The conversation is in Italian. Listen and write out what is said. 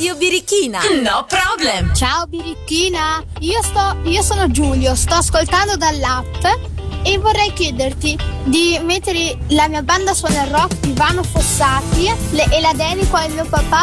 Radio Birichina. No problem. Ciao Birichina, io sono Giulio, sto ascoltando dall'app e vorrei chiederti di mettere la mia banda suona rock di Ivano Fossati e la dedico al mio papà